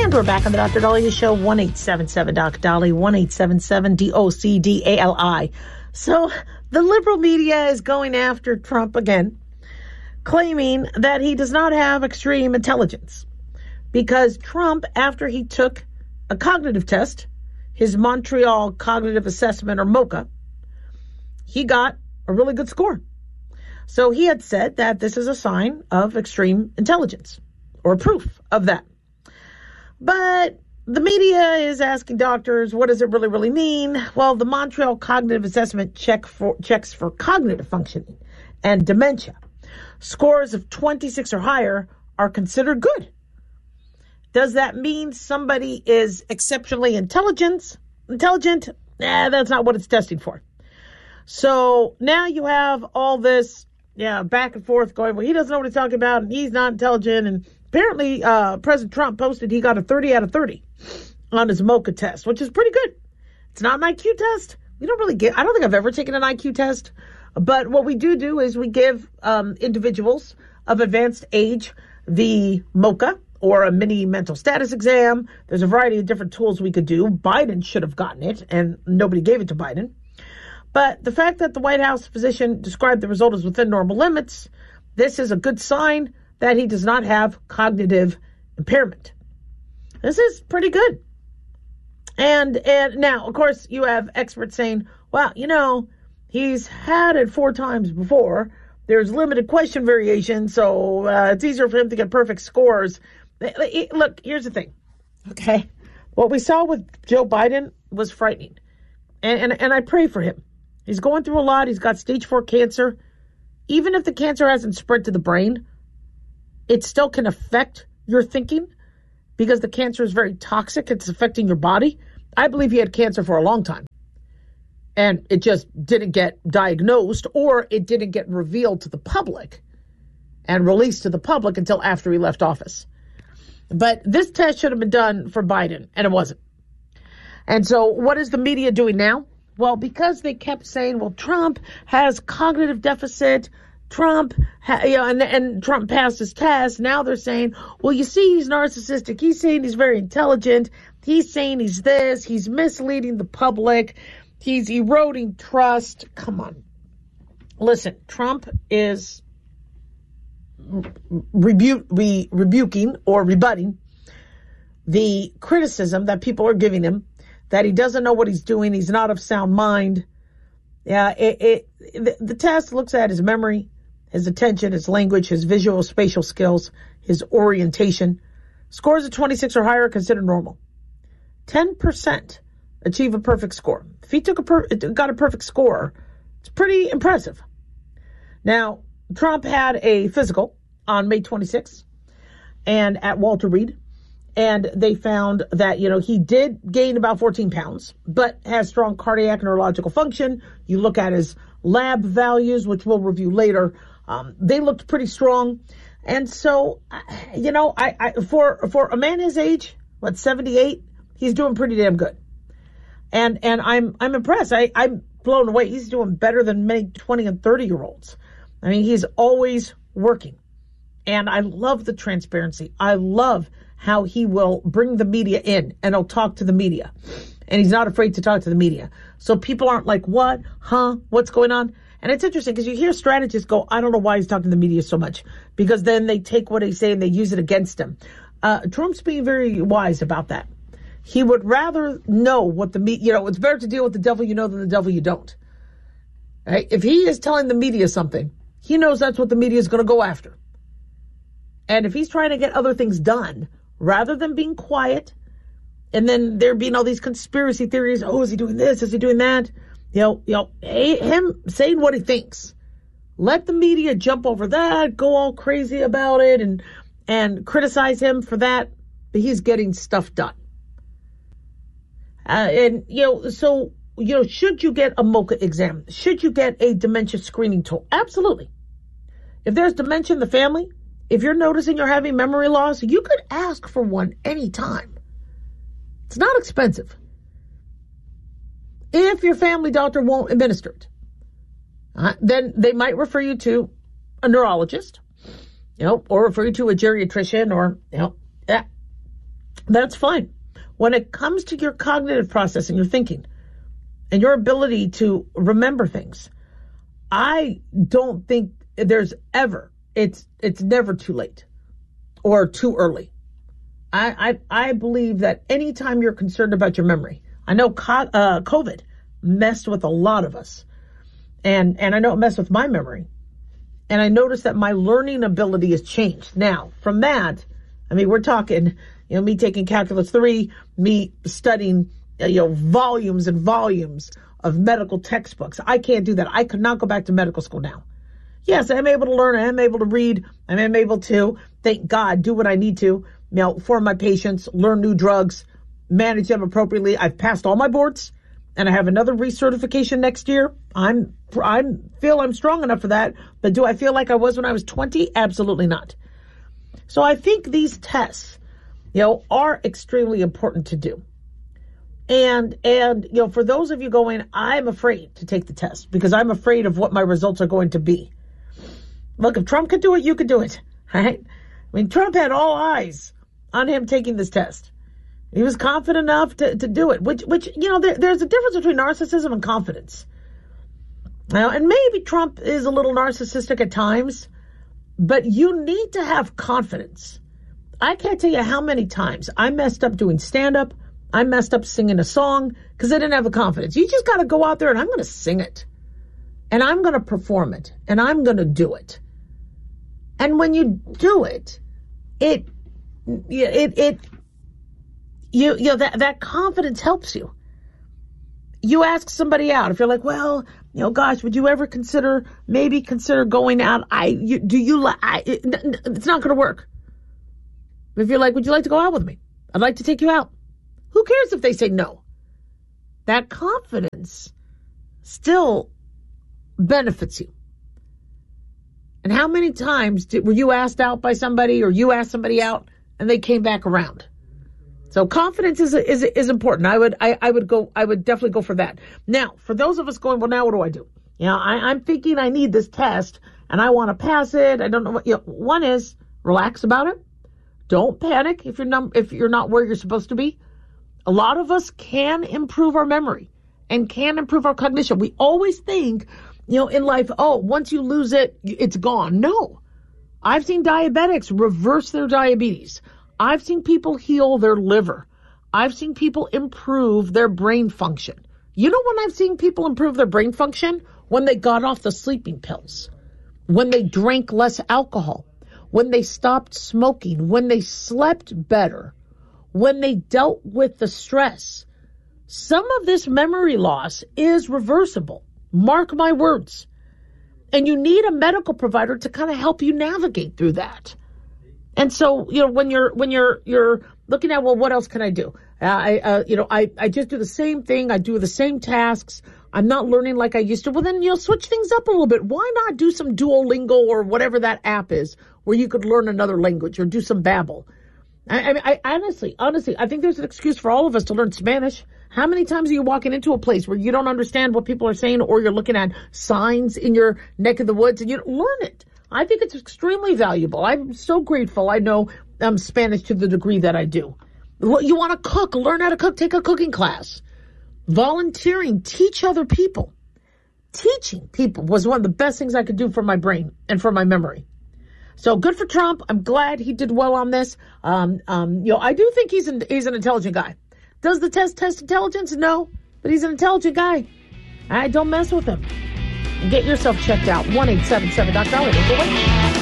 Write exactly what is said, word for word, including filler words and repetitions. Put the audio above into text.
And we're back on the Doctor Dolly Show, one eight seven seven Doc Dolly, one eight seven seven D O C D A L I. So the liberal media is going after Trump again, claiming that he does not have extreme intelligence. Because Trump, after he took a cognitive test, his Montreal Cognitive Assessment, or MOCA, he got a really good score. So he had said that this is a sign of extreme intelligence, or proof of that. But the media is asking doctors, what does it really, really mean? Well, the Montreal Cognitive Assessment check for, checks for cognitive functioning and dementia. Scores of twenty-six or higher are considered good. Does that mean somebody is exceptionally intelligent? Intelligent? Nah, that's not what it's testing for. So now you have all this, yeah, back and forth going, well, he doesn't know what he's talking about, and he's not intelligent, and apparently, uh, President Trump posted he got a thirty out of thirty on his MOCA test, which is pretty good. It's not an I Q test. We don't really get, I don't think I've ever taken an I Q test, but what we do do is we give um, individuals of advanced age the MOCA, or a mini mental status exam. There's a variety of different tools we could do. Biden should have gotten it, and nobody gave it to Biden. But the fact that the White House physician described the result as within normal limits, this is a good sign that he does not have cognitive impairment. This is pretty good. And and now, of course, you have experts saying, well, you know, he's had it four times before. There's limited question variation, so uh, it's easier for him to get perfect scores. Look, here's the thing, okay? What we saw with Joe Biden was frightening. And, and, and I pray for him. He's going through a lot. He's got stage four cancer. Even if the cancer hasn't spread to the brain, it still can affect your thinking because the cancer is very toxic. It's affecting your body. I believe he had cancer for a long time. And it just didn't get diagnosed, or it didn't get revealed to the public and released to the public until after he left office. But this test should have been done for Biden, and it wasn't. And so what is the media doing now? Well, because they kept saying, well, Trump has cognitive deficit, Trump, ha- you know, and, and Trump passed his test. Now they're saying, well, you see, he's narcissistic. He's saying he's very intelligent. He's saying he's this. He's misleading the public. He's eroding trust. Come on. Listen, Trump is rebu- re- rebuking or rebutting the criticism that people are giving him, that he doesn't know what he's doing. He's not of sound mind. Yeah, it, it, the, the test looks at his memory, his attention, his language, his visual spatial skills, his orientation. Scores of twenty-six or higher are considered normal. ten percent achieve a perfect score. If he took a per- got a perfect score, it's pretty impressive. Now, Trump had a physical on May twenty-sixth and at Walter Reed. And they found that, you know, he did gain about fourteen pounds, but has strong cardiac and neurological function. You look at his lab values, which we'll review later. Um, they looked pretty strong. And so, you know, I, I for for a man his age, what, seventy-eight, he's doing pretty damn good. And and I'm I'm impressed. I, I'm blown away. He's doing better than many twenty and thirty year olds. I mean, he's always working. And I love the transparency. I love how he will bring the media in and he'll talk to the media. And he's not afraid to talk to the media. So people aren't like, what? Huh? What's going on? And it's interesting because you hear strategists go, I don't know why he's talking to the media so much. Because then they take what he's saying and they use it against him. Uh, Trump's being very wise about that. He would rather know what the media, you know, it's better to deal with the devil you know than the devil you don't. Right? If he is telling the media something, he knows that's what the media is going to go after. And if he's trying to get other things done, rather than being quiet, and then there being all these conspiracy theories, oh, is he doing this? Is he doing that? You know, you know, him saying what he thinks. Let the media jump over that, go all crazy about it, and and criticize him for that. But he's getting stuff done. Uh, and, you know, so, you know, should you get a MOCA exam? Should you get a dementia screening tool? Absolutely. If there's dementia in the family, if you're noticing you're having memory loss, you could ask for one anytime. It's not expensive. If your family doctor won't administer it, uh, then they might refer you to a neurologist, you know, or refer you to a geriatrician, or, you know, yeah. That's fine. When it comes to your cognitive process and your thinking and your ability to remember things, I don't think there's ever, it's it's never too late or too early. I I, I believe that anytime you're concerned about your memory, I know co- uh, COVID messed with a lot of us, and, and I know it messed with my memory, and I noticed that my learning ability has changed. Now, from that, I mean, we're talking, you know, me taking Calculus three, me studying, you know, volumes and volumes of medical textbooks. I can't do that. I could not go back to medical school now. Yes, I'm able to learn. I am able to read. I am able to, thank God, do what I need to, you know, for my patients, learn new drugs, manage them appropriately. I've passed all my boards, and I have another recertification next year. I'm, I feel I'm strong enough for that. But do I feel like I was when I was twenty? Absolutely not. So I think these tests, you know, are extremely important to do. And, and, you know, for those of you going, I'm afraid to take the test because I'm afraid of what my results are going to be. Look, if Trump could do it, you could do it, right? I mean, Trump had all eyes on him taking this test. He was confident enough to, to do it, which, which, you know, there, there's a difference between narcissism and confidence. Now, and maybe Trump is a little narcissistic at times, but you need to have confidence. I can't tell you how many times I messed up doing stand-up. I messed up singing a song because I didn't have the confidence. You just got to go out there and I'm going to sing it. And I'm going to perform it. And I'm going to do it. And when you do it, it, it, it, you, you know, that, that confidence helps you. You ask somebody out. If you're like, well, you know, gosh, would you ever consider, maybe consider going out? I, you, do you like, I, it, it's not going to work. If you're like, would you like to go out with me? I'd like to take you out. Who cares if they say no? That confidence still benefits you. And how many times did, were you asked out by somebody or you asked somebody out and they came back around? So confidence is is is important. I would I, I would go I would definitely go for that. Now, for those of us going, well, now what do I do? You know, I, I'm thinking I need this test and I want to pass it. I don't know what. You know, one is relax about it. Don't panic if you're num- if you're not where you're supposed to be. A lot of us can improve our memory and can improve our cognition. We always think, you know, in life, oh, once you lose it, it's gone. No. I've seen diabetics reverse their diabetes. I've seen people heal their liver. I've seen people improve their brain function. You know when I've seen people improve their brain function? When they got off the sleeping pills, when they drank less alcohol, when they stopped smoking, when they slept better, when they dealt with the stress. Some of this memory loss is reversible. Mark my words. And you need a medical provider to kind of help you navigate through that. And so, you know, when you're when you're you're looking at, well, what else can I do? Uh, I uh, you know, I, I just do the same thing. I do the same tasks. I'm not learning like I used to. Well, then you'll switch things up a little bit. Why not do some Duolingo or whatever that app is where you could learn another language or do some Babbel? I, I mean, I honestly, honestly, I think there's an excuse for all of us to learn Spanish. How many times are you walking into a place where you don't understand what people are saying, or you're looking at signs in your neck of the woods and you learn it? I think it's extremely valuable. I'm so grateful I know um, Spanish to the degree that I do. You want to cook, learn how to cook, take a cooking class. Volunteering, teach other people. Teaching people was one of the best things I could do for my brain and for my memory. So good for Trump. I'm glad he did well on this. Um, um, you know, I do think he's an, he's an intelligent guy. Does the test test intelligence? No, but he's an intelligent guy. All right, don't mess with him. And get yourself checked out. one eight seven seven Doc Dolly.